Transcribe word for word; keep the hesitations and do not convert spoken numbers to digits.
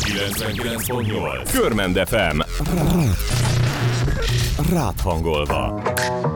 kilencvenkilenc pont nyolc Körmend ef em. Rád hangolva.